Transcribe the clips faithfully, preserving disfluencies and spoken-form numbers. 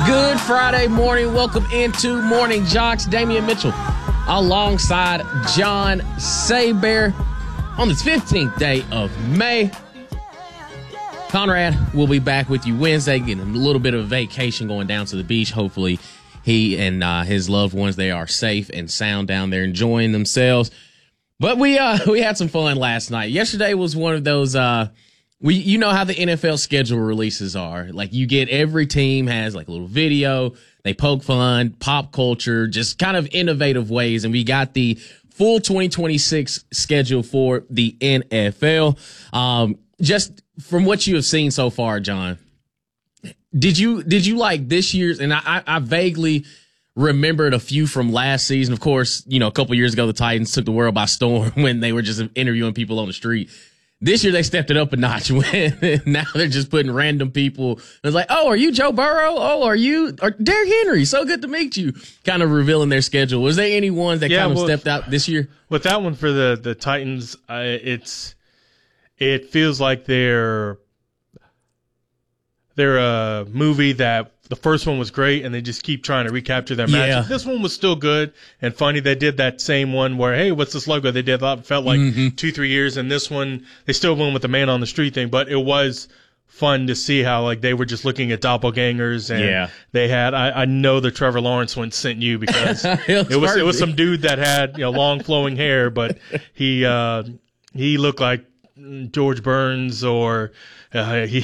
Good Friday morning. Welcome into Morning Jocks. Damian Mitchell alongside John Saber on this fifteenth day of May. Conrad will be back with you Wednesday, getting a little bit of a vacation, going down to the beach. Hopefully he and uh, his loved ones, they are safe and sound down there enjoying themselves. But we uh, we had some fun last night. Yesterday was one of those, uh, we you know how the N F L schedule releases are. Like, you get every team has like a little video, they poke fun, pop culture, just kind of innovative ways. And we got the full twenty twenty-six schedule for the N F L. Um, just from what you have seen so far, John, did you did you like this year's? And I, I vaguely remembered a few from last season. Of course, you know, a couple years ago, the Titans took the world by storm when they were just interviewing people on the street. This year, they stepped it up a notch. When now they're just putting random people. It's like, oh, are you Joe Burrow? Oh, are you or Derrick Henry? So good to meet you. Kind of revealing their schedule. Was there any ones that yeah, kind of well, stepped out this year? With that one for the the Titans, uh, it's it feels like they're they're a movie that. The first one was great, and they just keep trying to recapture their magic. Yeah. This one was still good and funny. They did that same one where, hey, what's this logo? They did that, felt like mm-hmm. two, three years. And this one, they still went with the man on the street thing, but it was fun to see how, like, they were just looking at doppelgangers. And yeah. they had, I, I know the Trevor Lawrence one sent you because it was, it was, it was some dude that had, you know, long flowing hair, but he, uh, he looked like George Burns or, Uh, he,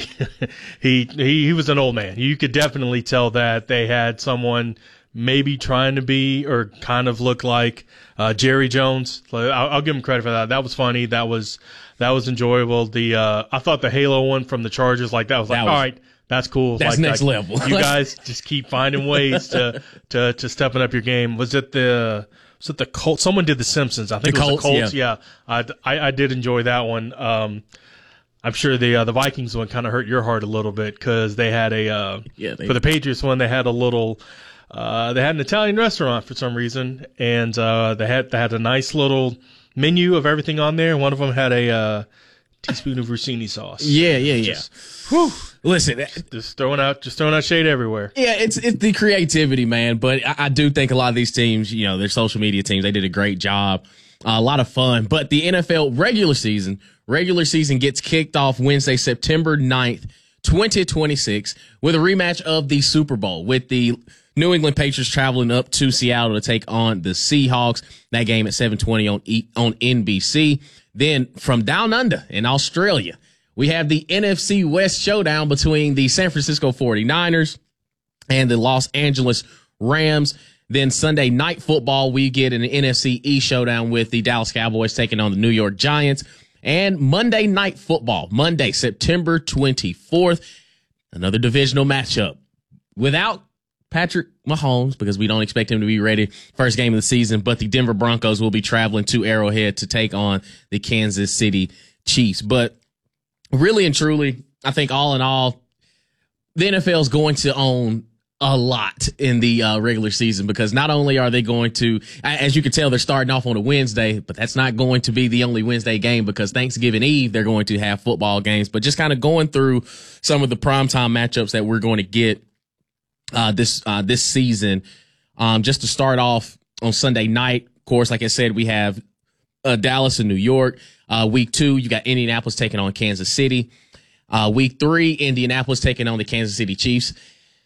he, he, he was an old man. You could definitely tell that they had someone maybe trying to be or kind of look like, uh, Jerry Jones. I'll, I'll give him credit for that. That was funny. That was, that was enjoyable. The, uh, I thought the Halo one from the Chargers, like that was like, that was, all right, that's cool. That's like, next like, level. You guys just keep finding ways to, to, to stepping up your game. Was it the, was it the Colts? Someone did the Simpsons. I think the it was Colts, the Colts. Yeah. yeah. I, I, I did enjoy that one. Um, I'm sure the uh, the Vikings one kind of hurt your heart a little bit because they had a uh, yeah, they, for the Patriots one they had a little uh, they had an Italian restaurant for some reason, and uh, they had they had a nice little menu of everything on there. One of them had a uh, teaspoon of Rossini sauce. Yeah, yeah, yeah. Just, whew, Listen, just, just throwing out just throwing out shade everywhere. Yeah, it's it's the creativity, man. But I, I do think a lot of these teams, you know, their social media teams, they did a great job. Uh, a lot of fun. But the N F L regular season. Regular season gets kicked off Wednesday, September ninth, twenty twenty-six, with a rematch of the Super Bowl, with the New England Patriots traveling up to Seattle to take on the Seahawks. That game at seven twenty on e- on N B C. Then from down under in Australia, we have the N F C West showdown between the San Francisco forty-niners and the Los Angeles Rams. Then Sunday night football, we get an N F C East showdown with the Dallas Cowboys taking on the New York Giants. And Monday night football, Monday, September twenty-fourth, another divisional matchup without Patrick Mahomes because we don't expect him to be ready first game of the season, but the Denver Broncos will be traveling to Arrowhead to take on the Kansas City Chiefs. But really and truly, I think all in all, the N F L is going to own a lot in the uh, regular season because not only are they going to, as you can tell, they're starting off on a Wednesday, but that's not going to be the only Wednesday game because Thanksgiving Eve, they're going to have football games. But just kind of going through some of the primetime matchups that we're going to get uh, this uh, this season. Um, just to start off on Sunday night, of course, like I said, we have uh, Dallas and New York. Uh, week two, you got Indianapolis taking on Kansas City. Uh, week three, Indianapolis taking on the Kansas City Chiefs.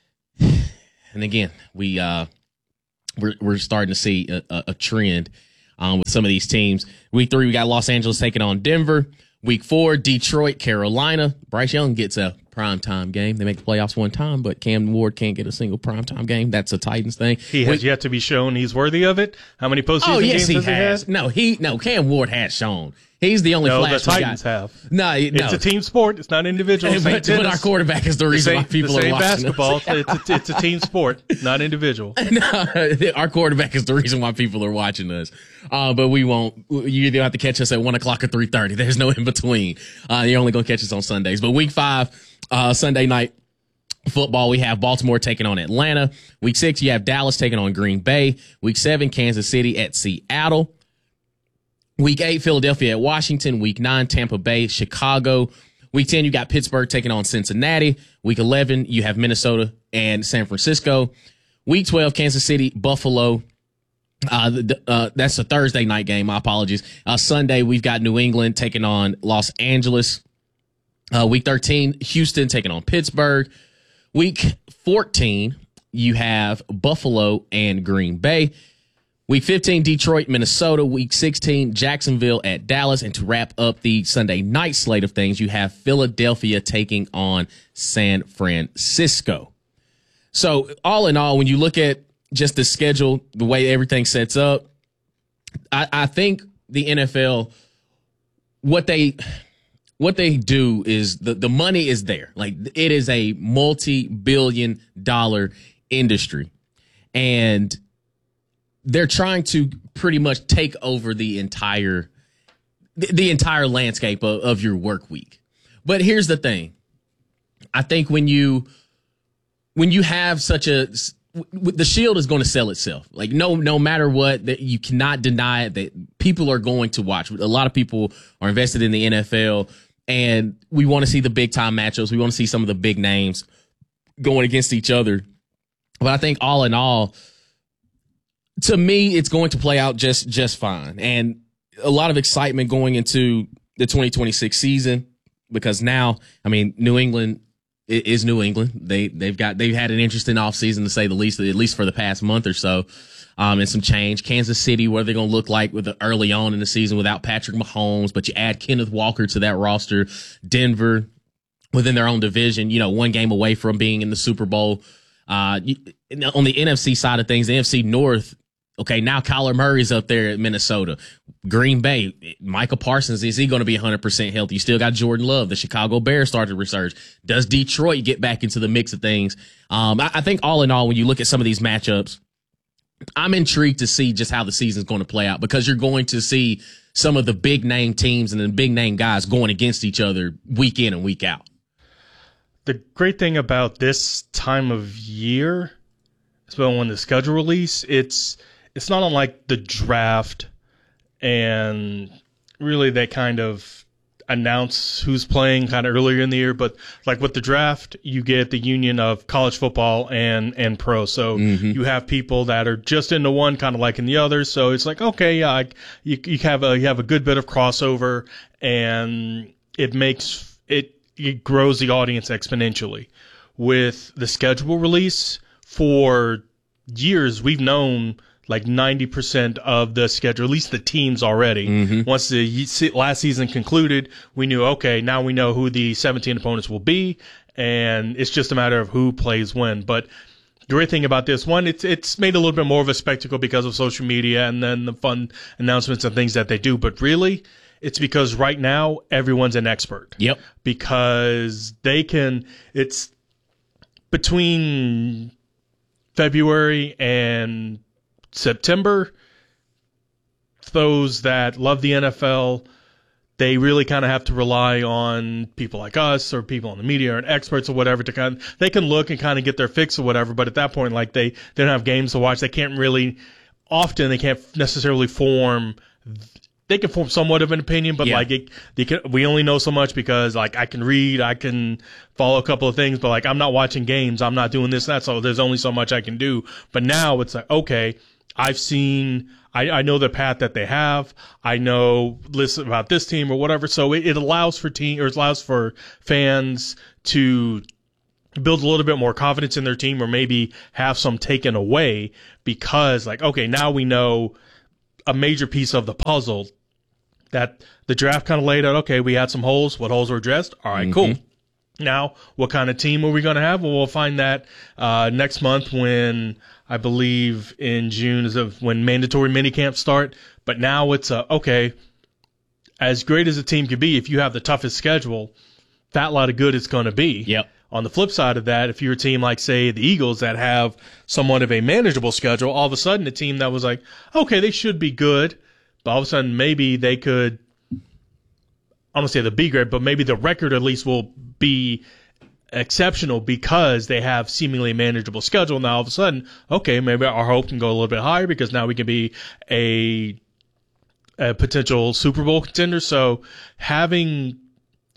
And again, we uh, we're we're starting to see a, a, a trend um, with some of these teams. Week three, we got Los Angeles taking on Denver. Week four, Detroit, Carolina. Bryce Young gets a primetime game. They make the playoffs one time, but Cam Ward can't get a single primetime game. That's a Titans thing. He has we, yet to be shown he's worthy of it. How many postseason oh, yes, games he has has. he had? No, he no. Cam Ward has shown. He's the only no, flash the Titans guy. have. No, no, it's a team sport. It's not individual. But, but, but our quarterback is the reason the same, why people the same are watching basketball. us. it's, a, it's a team sport, not individual. No, our quarterback is the reason why people are watching us. Uh, but we won't. You either have to catch us at one o'clock or three thirty. There's no in between. Uh, you're only gonna catch us on Sundays. But week five, uh, Sunday night football, we have Baltimore taking on Atlanta. Week six, you have Dallas taking on Green Bay. Week seven, Kansas City at Seattle. Week eight, Philadelphia at Washington. Week nine, Tampa Bay, Chicago. Week ten, you got Pittsburgh taking on Cincinnati. Week eleven, you have Minnesota and San Francisco. Week twelve, Kansas City, Buffalo. Uh, the, uh, that's a Thursday night game. My apologies. Uh, Sunday, we've got New England taking on Los Angeles. Uh, week thirteen, Houston taking on Pittsburgh. Week fourteen, you have Buffalo and Green Bay. Week fifteen, Detroit, Minnesota. Week sixteen, Jacksonville at Dallas. And to wrap up the Sunday night slate of things, you have Philadelphia taking on San Francisco. So all in all, when you look at just the schedule, the way everything sets up, I, I think the N F L, what they what they do is the, the money is there. Like, it is a multi-billion dollar industry. And they're trying to pretty much take over the entire the, the entire landscape of, of your work week. But here's the thing. I think when you when you have such a the Shield is going to sell itself. Like, no, no matter what, that you cannot deny it, that people are going to watch. A lot of people are invested in the N F L, and we want to see the big time matchups. We want to see some of the big names going against each other. But I think all in all, to me, it's going to play out just, just fine. And a lot of excitement going into the twenty twenty-six season, because now, I mean, New England is New England. They, they've got, they've had an interesting offseason, to say the least, at least for the past month or so. Um, and some change. Kansas City, what are they going to look like with the early on in the season without Patrick Mahomes? But you add Kenneth Walker to that roster. Denver, within their own division, you know, one game away from being in the Super Bowl. Uh, on the N F C side of things, the N F C North, okay, now Kyler Murray's up there at Minnesota. Green Bay, Michael Parsons, is he going to be one hundred percent healthy? You still got Jordan Love. The Chicago Bears started to resurge. Does Detroit get back into the mix of things? Um, I, I think all in all, when you look at some of these matchups, I'm intrigued to see just how the season's going to play out, because you're going to see some of the big name teams and the big name guys going against each other week in and week out. The great thing about this time of year, especially when the schedule release, it's it's not unlike the draft, and really they kind of announce who's playing kind of earlier in the year. But like with the draft, you get the union of college football and and pro. So mm-hmm. you have people that are just into one, kind of like in the other. So it's like, okay, yeah, I, you you have a you have a good bit of crossover, and it makes it it grows the audience exponentially. With the schedule release, for years we've known like ninety percent of the schedule, at least the teams already. Mm-hmm. Once the last season concluded, we knew, okay, now we know who the seventeen opponents will be, and it's just a matter of who plays when. But the great thing about this one, it's it's made a little bit more of a spectacle because of social media and then the fun announcements and things that they do. But really, it's because right now everyone's an expert. Yep. Because they can, it's between February and September, those that love the N F L, they really kind of have to rely on people like us or people in the media or experts or whatever to kind of, they can look and kind of get their fix or whatever. But at that point, like they, they don't have games to watch. They can't really, often they can't necessarily form, they can form somewhat of an opinion, but yeah. like it, they can, we only know so much because like I can read, I can follow a couple of things, but like I'm not watching games. I'm not doing this, that. So there's only so much I can do. But now it's like, okay, I've seen, I, I know the path that they have. I know listen about this team or whatever. So it, it allows for team, or it allows for fans to build a little bit more confidence in their team, or maybe have some taken away because like, okay, now we know a major piece of the puzzle that the draft kind of laid out. Okay, we had some holes. What holes were addressed? All right, mm-hmm. cool. Now, what kind of team are we going to have? Well, we'll find that uh, next month when I believe in June is of when mandatory minicamps start. But now it's a, okay, as great as a team can be, if you have the toughest schedule, that lot of good it's going to be. Yep. On the flip side of that, if you're a team like, say, the Eagles that have somewhat of a manageable schedule, all of a sudden a team that was like, okay, they should be good, but all of a sudden maybe they could, I don't say the B grade, but maybe the record at least will be exceptional because they have seemingly a manageable schedule. Now all of a sudden, okay, maybe our hope can go a little bit higher because now we can be a, a potential Super Bowl contender. So having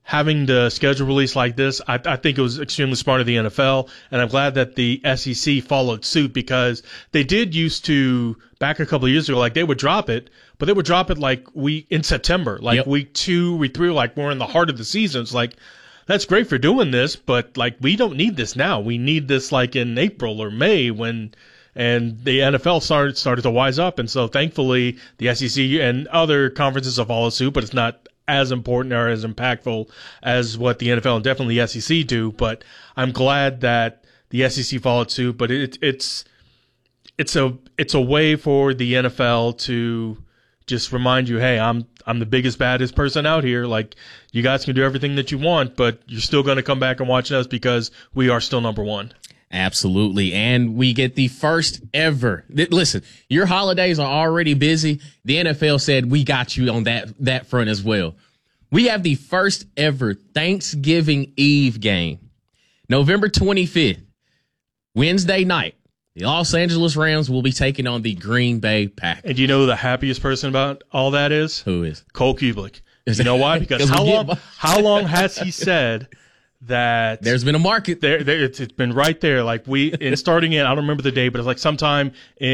having the schedule release like this, I, I think it was extremely smart of the N F L, and I'm glad that the S E C followed suit, because they did used to, back a couple of years ago, like they would drop it, but they would drop it like week in September, like yep. week two, week three, like we're in the heart of the season. It's like, that's great for doing this, but like we don't need this now. We need this like in April or May when, and the N F L started started to wise up, and so thankfully the S E C and other conferences have followed suit, but it's not as important or as impactful as what the N F L and definitely the S E C do. But I'm glad that the S E C followed suit. But it, it's it's a it's a way for the N F L to just remind you, hey, I'm I'm the biggest, baddest person out here. Like, you guys can do everything that you want, but you're still going to come back and watch us because we are still number one. Absolutely. And we get the first ever. Listen, your holidays are already busy. The N F L said we got you on that, that front as well. We have the first ever Thanksgiving Eve game, November twenty-fifth, Wednesday night. The Los Angeles Rams will be taking on the Green Bay Packers. And do you know who the happiest person about all that is? Who is? Cole Kubelik. You know why? Because how long, how long has he said that there's been a market there? there it's, it's been right there. Like we, in starting in, I don't remember the day, but it's like sometime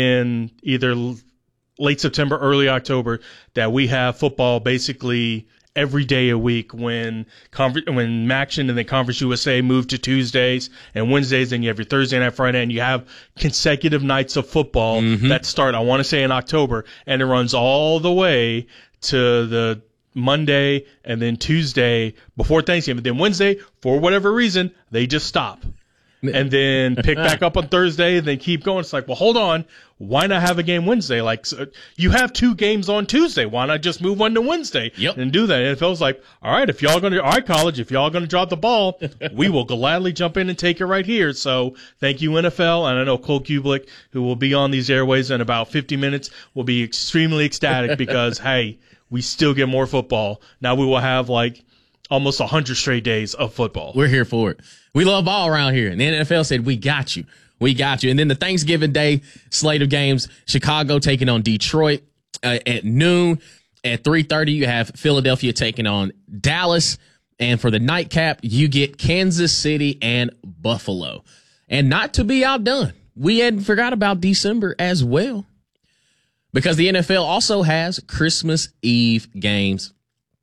in either late September, early October, that we have football basically every day a week. When Conver- when Maction and then Conference U S A moved to Tuesdays and Wednesdays, and you have your Thursday night, Friday, and you have consecutive nights of football mm-hmm. that start, I want to say, in October, and it runs all the way to the Monday and then Tuesday before Thanksgiving. Then Wednesday, for whatever reason, they just stop. And then pick back up on Thursday and then keep going. It's like, well, hold on. Why not have a game Wednesday? Like, so you have two games on Tuesday. Why not just move one to Wednesday yep. and do that? And N F L's like, all right, if y'all going to, all right, college, if y'all going to drop the ball, we will gladly jump in and take it right here. So thank you, N F L. And I know Cole Kubelik, who will be on these airways in about fifty minutes, will be extremely ecstatic because, hey, we still get more football. Now we will have like almost one hundred straight days of football. We're here for it. We love ball around here. And the N F L said, we got you. We got you. And then the Thanksgiving Day slate of games, Chicago taking on Detroit uh, at noon. At three thirty, you have Philadelphia taking on Dallas. And for the nightcap, you get Kansas City and Buffalo. And not to be outdone, we hadn't forgot about December as well, because the N F L also has Christmas Eve games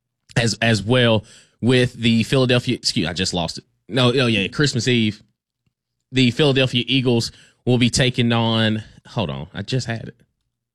as as well, with the Philadelphia, excuse, I just lost it. No, oh yeah, Christmas Eve. The Philadelphia Eagles will be taking on, hold on, I just had it.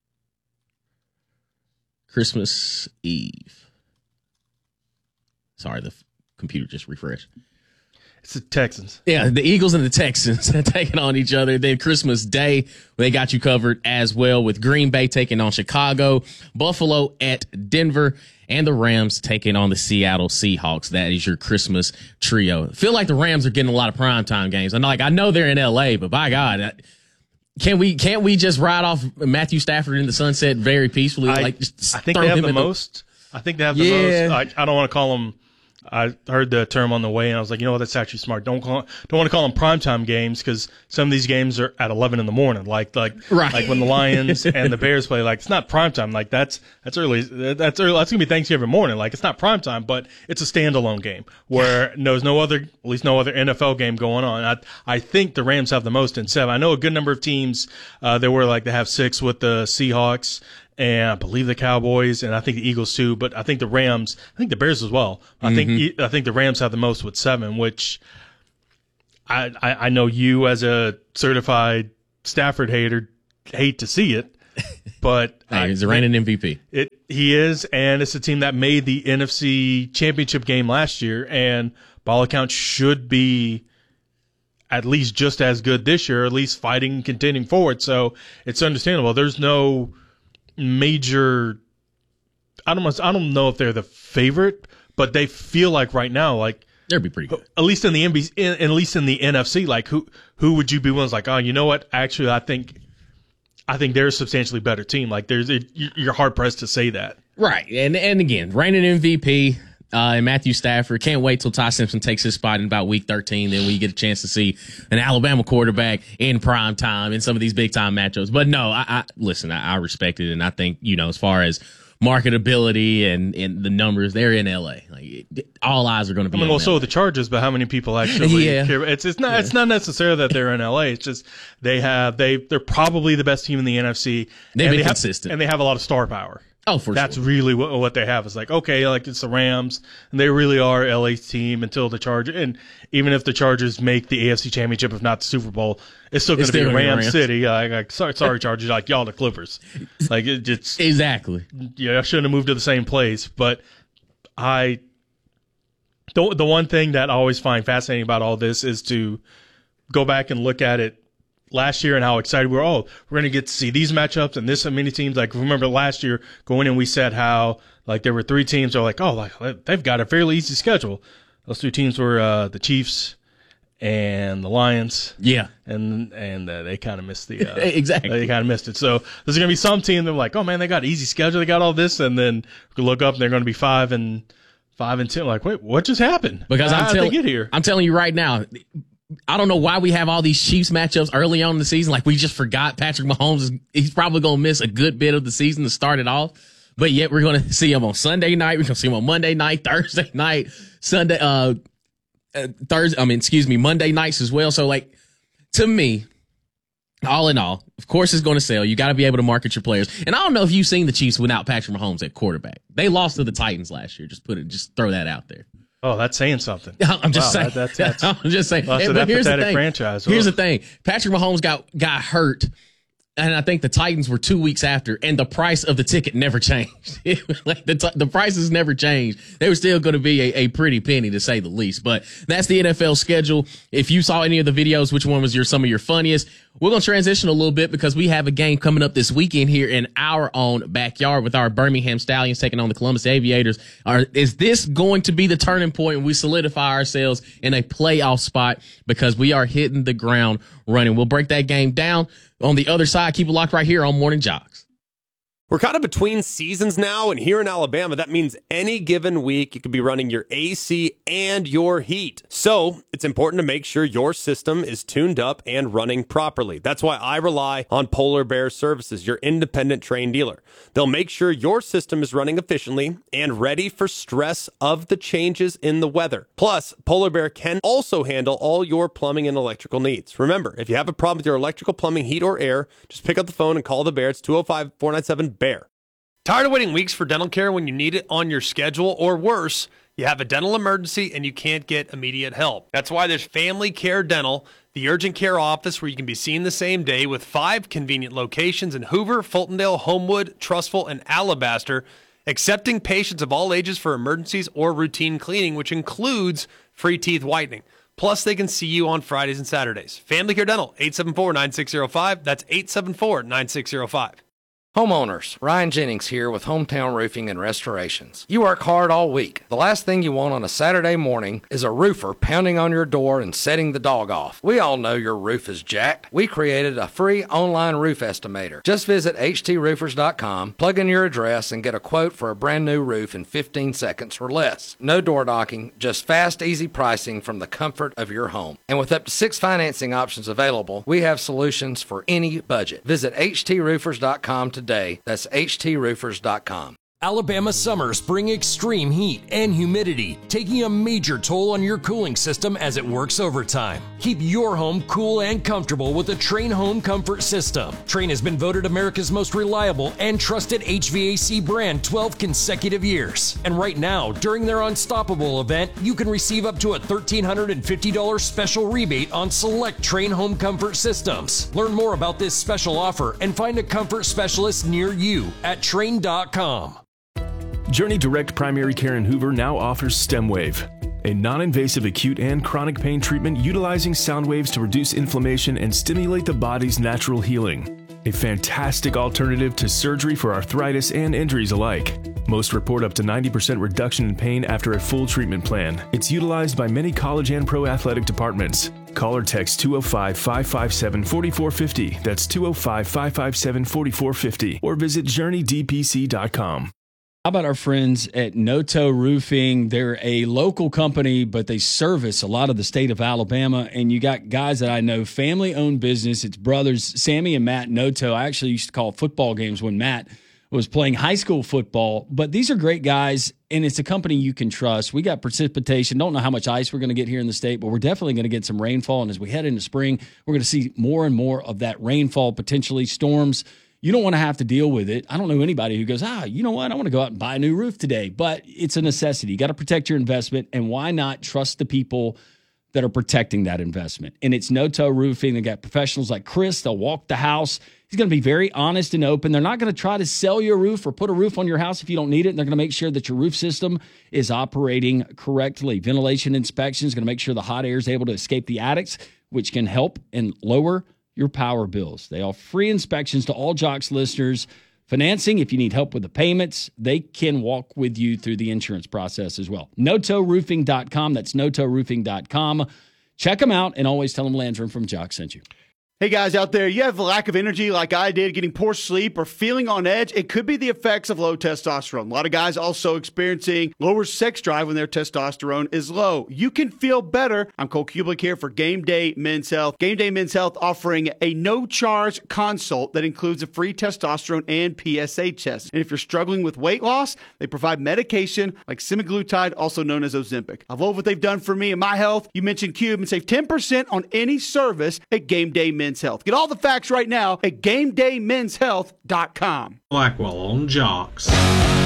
Christmas Eve. Sorry, the f- computer just refreshed. It's the Texans. Yeah, the Eagles and the Texans taking on each other. Then Christmas Day, they got you covered as well, with Green Bay taking on Chicago, Buffalo at Denver, and the Rams taking on the Seattle Seahawks. That is your Christmas trio. I feel like the Rams are getting a lot of primetime games. And like, I know they're in L A, but by God, can we can't we just ride off Matthew Stafford in the sunset very peacefully? I, like, just I think they have the most. The, I think they have the yeah. most. I, I don't want to call them. I heard the term on the way, and I was like, you know what, that's actually smart. Don't call, don't want to call them primetime games, because some of these games are at eleven in the morning. Like, like, right. like when the Lions and the Bears play. Like, it's not primetime. Like, that's that's early. That's early. That's gonna be Thanksgiving morning. Like, it's not primetime, but it's a standalone game where there's no other, at least no other N F L game going on. I I think the Rams have the most in seven. I know a good number of teams. Uh, there were like they have six with the Seahawks, and I believe the Cowboys, and I think the Eagles too, but I think the Rams, I think the Bears as well. I mm-hmm. think I think the Rams have the most with seven, which I, I I know you as a certified Stafford hater hate to see it, but hey, he's a reigning M V P. It he is, and it's a team that made the N F C Championship game last year, and by all accounts should be at least just as good this year, or at least fighting, contending forward. So it's understandable. There's no major, I don't I don't know if they're the favorite, but they feel like right now, like they'd be pretty good. At least in the N B C, in, at least in the N F C, like who who would you be willing to like? Oh, you know what? Actually, I think I think they're a substantially better team. Like there's it, you're hard pressed to say that, right? And and again, reigning M V P. Uh, and Matthew Stafford. Can't wait till Ty Simpson takes his spot in about week thirteen. Then we get a chance to see an Alabama quarterback in prime time in some of these big time matchups. But no, I, I listen, I, I respect it. And I think, you know, as far as marketability and, and the numbers, they're in L A. Like it, all eyes are going to be. I mean, on well, so L A. the Chargers, but how many people actually yeah. care? It's it's not yeah. it's not necessarily that they're in L A. It's just they have they they're probably the best team in the N F C. They've and been they consistent, have, and they have a lot of star power. Oh, for That's sure. really what, what they have. It's like, okay, like it's the Rams, and they really are L A's team until the Chargers. And even if the Chargers make the A F C Championship, if not the Super Bowl, it's still going to be Ram Rams. City. Like, like, sorry, sorry, Chargers, like y'all the Clippers. Like it just exactly. Yeah, I shouldn't have moved to the same place. But I, the the one thing that I always find fascinating about all this is to go back and look at it last year and how excited we were. Oh, we're going to get to see these matchups and this many teams. Like, remember last year going in, we said how, like, there were three teams that were like, oh, like, they've got a fairly easy schedule. Those three teams were uh, the Chiefs and the Lions. Yeah. And and uh, they kind of missed the uh, – exactly. They kind of missed it. So there's going to be some team that are like, oh, man, they got an easy schedule. They got all this. And then we look up and they're going to be five and five and ten. Like, wait, what just happened? Because how I'm, did they get here? I'm telling you right now – I don't know why we have all these Chiefs matchups early on in the season. Like, we just forgot Patrick Mahomes is he's probably going to miss a good bit of the season to start it off. But yet we're going to see him on Sunday night. We're going to see him on Monday night, Thursday night, Sunday, uh, uh, Thursday. I mean, excuse me, Monday nights as well. So, like, to me, all in all, of course, it's going to sell. You got to be able to market your players. And I don't know if you've seen the Chiefs without Patrick Mahomes at quarterback. They lost to the Titans last year. Just put it, just throw that out there. Oh, that's saying something. I'm just wow, saying. That, that's, that's, I'm just saying. That's hey, an but here's the empathetic thing. franchise. Here's oh. the thing. Patrick Mahomes got got hurt, and I think the Titans were two weeks after, and the price of the ticket never changed. like the t- the prices never changed. They were still going to be a, a pretty penny, to say the least. But that's the N F L schedule. If you saw any of the videos, which one was your some of your funniest? We're going to transition a little bit because we have a game coming up this weekend here in our own backyard with our Birmingham Stallions taking on the Columbus Aviators. Are, is this going to be the turning point and we solidify ourselves in a playoff spot because we are hitting the ground running? We'll break that game down on the other side. Keep it locked right here on Morning Jogs. We're kind of between seasons now, and here in Alabama, that means any given week you could be running your A C and your heat. So it's important to make sure your system is tuned up and running properly. That's why I rely on Polar Bear Services, your independent Trane dealer. They'll make sure your system is running efficiently and ready for stress of the changes in the weather. Plus, Polar Bear can also handle all your plumbing and electrical needs. Remember, if you have a problem with your electrical, plumbing, heat, or air, just pick up the phone and call the Bear. It's two oh five, four nine seven, B E A R. Tired of waiting weeks for dental care when you need it on your schedule, or worse, you have a dental emergency and you can't get immediate help? That's why there's Family Care Dental, the urgent care office where you can be seen the same day with five convenient locations in Hoover, Fultondale, Homewood, Trussville, and Alabaster, accepting patients of all ages for emergencies or routine cleaning, which includes free teeth whitening. Plus, they can see you on Fridays and Saturdays. Family Care Dental, eight seven four, nine six zero five. That's eight seven four, nine six zero five. Homeowners, Ryan Jennings here with Hometown Roofing and Restorations. You work hard all week. The last thing you want on a Saturday morning is a roofer pounding on your door and setting the dog off. We all know your roof is jacked. We created a free online roof estimator. Just visit h t roofers dot com, plug in your address, and get a quote for a brand new roof in fifteen seconds or less. No door knocking, just fast, easy pricing from the comfort of your home. And with up to six financing options available, we have solutions for any budget. Visit h t roofers dot com today. Today. That's h t roofers dot com. Alabama summers bring extreme heat and humidity, taking a major toll on your cooling system as it works overtime. Keep your home cool and comfortable with the Trane Home Comfort System. Trane has been voted America's most reliable and trusted H V A C brand twelve consecutive years. And right now, during their Unstoppable event, you can receive up to a one thousand three hundred fifty dollars special rebate on select Trane Home Comfort systems. Learn more about this special offer and find a comfort specialist near you at Trane dot com. Journey Direct Primary Care in Hoover now offers StemWave, a non-invasive acute and chronic pain treatment utilizing sound waves to reduce inflammation and stimulate the body's natural healing. A fantastic alternative to surgery for arthritis and injuries alike. Most report up to ninety percent reduction in pain after a full treatment plan. It's utilized by many college and pro athletic departments. Call or text two oh five, five five seven, four four five oh. That's two oh five, five five seven, four four five oh. Or visit journey d p c dot com. How about our friends at Noto Roofing? They're a local company, but they service a lot of the state of Alabama. And you got guys that I know, family-owned business. It's brothers Sammy and Matt Noto. I actually used to call football games when Matt was playing high school football. But these are great guys, and it's a company you can trust. We got precipitation. Don't know how much ice we're going to get here in the state, but we're definitely going to get some rainfall. And as we head into spring, we're going to see more and more of that rainfall, potentially storms. You don't want to have to deal with it. I don't know anybody who goes, ah, you know what? I want to go out and buy a new roof today. But it's a necessity. You got to protect your investment, and why not trust the people that are protecting that investment? And it's No-Toe Roofing. They got professionals like Chris. They'll walk the house. He's going to be very honest and open. They're not going to try to sell you a roof or put a roof on your house if you don't need it. And they're going to make sure that your roof system is operating correctly. Ventilation inspection is going to make sure the hot air is able to escape the attics, which can help and lower your power bills. They offer free inspections to all Jocks listeners. Financing, if you need help with the payments, they can walk with you through the insurance process as well. no toe roofing dot com. That's no toe roofing dot com. Check them out, and always tell them Landrum from Jocks sent you. Hey guys out there, you have a lack of energy like I did, getting poor sleep or feeling on edge. It could be the effects of low testosterone. A lot of guys also experiencing lower sex drive when their testosterone is low. You can feel better. I'm Cole Kublik here for Game Day Men's Health. Game Day Men's Health offering a no-charge consult that includes a free testosterone and P S A test. And if you're struggling with weight loss, they provide medication like semaglutide, also known as Ozempic. I love what they've done for me and my health. You mentioned Cube and save ten percent on any service at Game Day Men's Health. Get all the facts right now at game day men's health dot com. Blackwell on Jocks.